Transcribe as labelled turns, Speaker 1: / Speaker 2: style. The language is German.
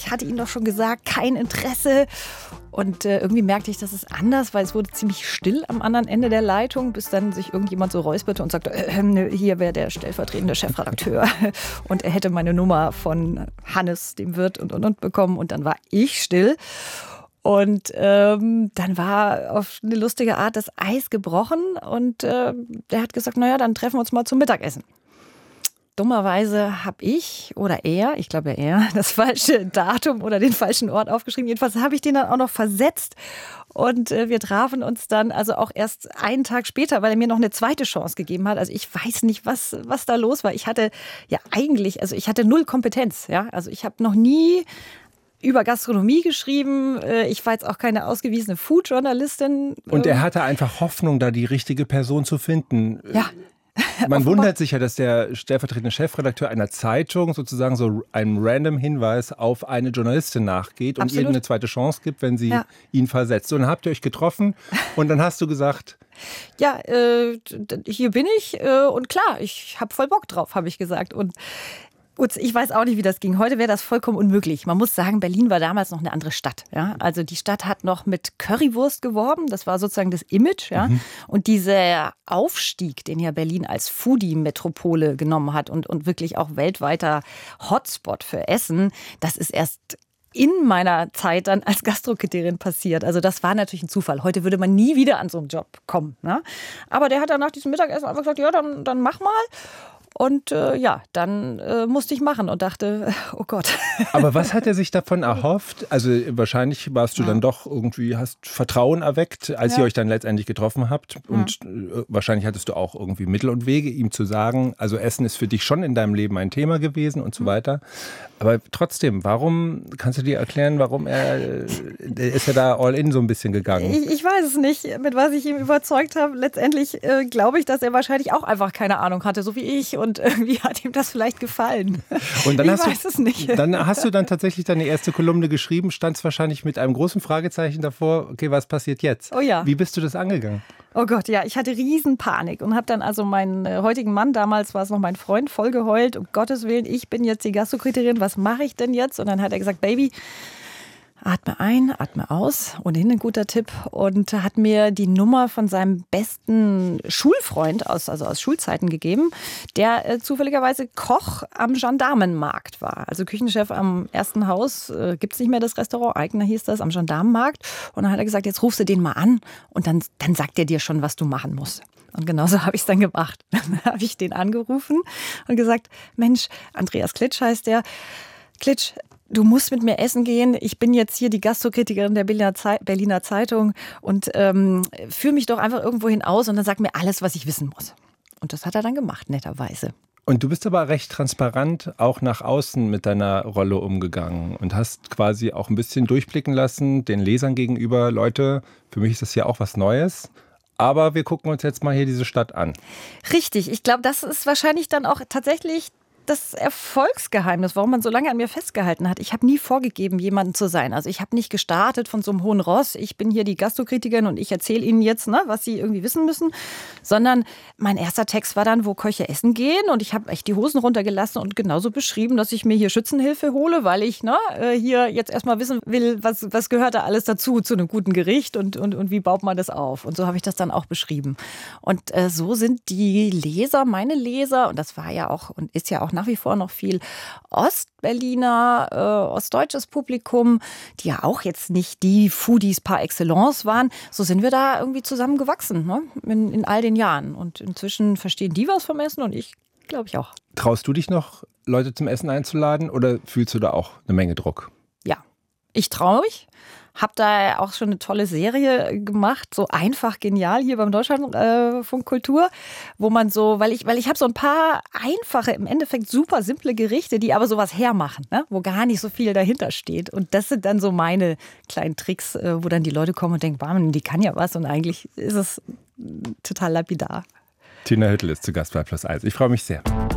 Speaker 1: ich hatte Ihnen doch schon gesagt, kein Interesse. Und irgendwie merkte ich, das ist anders, weil es wurde ziemlich still am anderen Ende der Leitung, bis dann sich irgendjemand so räusperte und sagte, hier wäre der stellvertretende Chefredakteur. Und er hätte meine Nummer von Hannes, dem Wirt und bekommen. Und dann war ich still. Und dann war auf eine lustige Art das Eis gebrochen. Und der hat gesagt, naja, dann treffen wir uns mal zum Mittagessen. Dummerweise habe ich oder ich glaube er, das falsche Datum oder den falschen Ort aufgeschrieben. Jedenfalls habe ich den dann auch noch versetzt. Und wir trafen uns dann also auch erst einen Tag später, weil er mir noch eine zweite Chance gegeben hat. Also ich weiß nicht, was da los war. Ich hatte ich hatte null Kompetenz. Ja? Also ich habe noch nie über Gastronomie geschrieben. Ich war jetzt auch keine ausgewiesene Food-Journalistin.
Speaker 2: Und er hatte einfach Hoffnung, da die richtige Person zu finden.
Speaker 1: Ja.
Speaker 2: Man wundert sich ja, dass der stellvertretende Chefredakteur einer Zeitung sozusagen so einen random Hinweis auf eine Journalistin nachgeht und ihr eine zweite Chance gibt, wenn sie ihn versetzt. Und dann habt ihr euch getroffen und dann hast du gesagt...
Speaker 1: Ja, hier bin ich und klar, ich habe voll Bock drauf, habe ich gesagt. Und gut, ich weiß auch nicht, wie das ging. Heute wäre das vollkommen unmöglich. Man muss sagen, Berlin war damals noch eine andere Stadt. Ja? Also die Stadt hat noch mit Currywurst geworben. Das war sozusagen das Image. Ja? Und dieser Aufstieg, den ja Berlin als Foodie-Metropole genommen hat und wirklich auch weltweiter Hotspot für Essen, das ist erst in meiner Zeit dann als Gastrokriterin passiert. Also das war natürlich ein Zufall. Heute würde man nie wieder an so einen Job kommen. Ne? Aber der hat dann nach diesem Mittagessen einfach gesagt, ja, dann mach mal. Und dann musste ich machen und dachte, oh Gott.
Speaker 2: Aber was hat er sich davon erhofft? Also wahrscheinlich warst du dann doch irgendwie, hast Vertrauen erweckt, als ihr euch dann letztendlich getroffen habt. Und wahrscheinlich hattest du auch irgendwie Mittel und Wege, ihm zu sagen, also Essen ist für dich schon in deinem Leben ein Thema gewesen und so weiter. Aber trotzdem, kannst du dir erklären, warum ist er da all in so ein bisschen gegangen?
Speaker 1: Ich weiß es nicht, mit was ich ihm überzeugt habe. Letztendlich glaube ich, dass er wahrscheinlich auch einfach keine Ahnung hatte, so wie ich. Und irgendwie hat ihm das vielleicht gefallen.
Speaker 2: Und dann
Speaker 1: ich weiß es nicht.
Speaker 2: Dann hast du dann tatsächlich deine erste Kolumne geschrieben, standst wahrscheinlich mit einem großen Fragezeichen davor. Okay, was passiert jetzt?
Speaker 1: Oh ja.
Speaker 2: Wie bist du das angegangen?
Speaker 1: Oh Gott, ja, ich hatte riesen Panik und habe dann also meinen heutigen Mann, damals war es noch mein Freund, voll geheult. Um Gottes Willen, ich bin jetzt die Gastrokriterin, was mache ich denn jetzt? Und dann hat er gesagt, Baby, atme ein, atme aus, ohnehin ein guter Tipp, und hat mir die Nummer von seinem besten Schulfreund aus Schulzeiten gegeben, der zufälligerweise Koch am Gendarmenmarkt war. Also Küchenchef am ersten Haus, gibt es nicht mehr das Restaurant, Eigner hieß das, am Gendarmenmarkt. Und dann hat er gesagt, jetzt rufst du den mal an und dann sagt er dir schon, was du machen musst. Und genauso habe ich es dann gemacht. Dann habe ich den angerufen und gesagt, Mensch, Andreas Klitsch heißt der, Klitsch, du musst mit mir essen gehen. Ich bin jetzt hier die Gastrokritikerin der Berliner Zeitung und führe mich doch einfach irgendwo hinaus und dann sag mir alles, was ich wissen muss. Und das hat er dann gemacht, netterweise.
Speaker 2: Und du bist aber recht transparent auch nach außen mit deiner Rolle umgegangen und hast quasi auch ein bisschen durchblicken lassen, den Lesern gegenüber, Leute, für mich ist das ja auch was Neues. Aber wir gucken uns jetzt mal hier diese Stadt an.
Speaker 1: Richtig, ich glaube, das ist wahrscheinlich dann auch tatsächlich das Erfolgsgeheimnis, warum man so lange an mir festgehalten hat. Ich habe nie vorgegeben, jemanden zu sein. Also ich habe nicht gestartet von so einem hohen Ross. Ich bin hier die Gastrokritikerin und ich erzähle Ihnen jetzt, was Sie irgendwie wissen müssen. Sondern mein erster Text war dann, wo Köche essen gehen. Und ich habe echt die Hosen runtergelassen und genauso beschrieben, dass ich mir hier Schützenhilfe hole, weil ich hier jetzt erstmal wissen will, was gehört da alles dazu zu einem guten Gericht und wie baut man das auf. Und so habe ich das dann auch beschrieben. Und so sind die Leser, meine Leser, und das war ja auch und ist ja auch nach wie vor noch viel Ostberliner, ostdeutsches Publikum, die ja auch jetzt nicht die Foodies par excellence waren. So sind wir da irgendwie zusammengewachsen, in all den Jahren. Und inzwischen verstehen die was vom Essen und ich, glaube ich, auch.
Speaker 2: Traust du dich noch, Leute zum Essen einzuladen oder fühlst du da auch eine Menge Druck?
Speaker 1: Ja, ich traue mich. Habe da auch schon eine tolle Serie gemacht, so einfach genial hier beim Deutschlandfunk Kultur, wo man so, weil ich habe so ein paar einfache, im Endeffekt super simple Gerichte, die aber sowas hermachen, wo gar nicht so viel dahinter steht. Und das sind dann so meine kleinen Tricks, wo dann die Leute kommen und denken, Mann, die kann ja was und eigentlich ist es total lapidar.
Speaker 2: Tina Hüttel ist zu Gast bei Plus 1. Ich freue mich sehr.